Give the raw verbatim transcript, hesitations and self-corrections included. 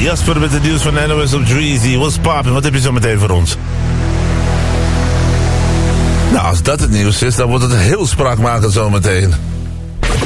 Jasper met het nieuws van N O S op Dreezy. What's poppin'? Wat heb je zo meteen voor ons? Nou, als dat het nieuws is, dan wordt het heel spraakmakend zo meteen.